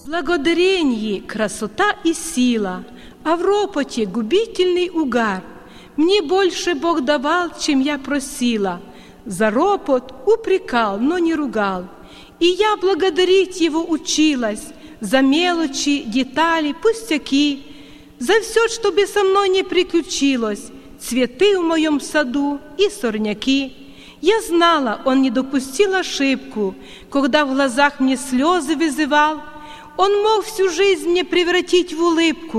Благодаренье красота и сила, а в ропоте губительный угар. Мне больше Бог давал, чем я просила. За ропот упрекал, но не ругал. И я благодарить Его училась за мелочи, детали, пустяки, за все, что бы со мной не приключилось, цветы в моем саду и сорняки. Я знала, Он не допустил ошибку, когда в глазах мне слезы вызывал. Он мог всю жизнь мне превратить в улыбку.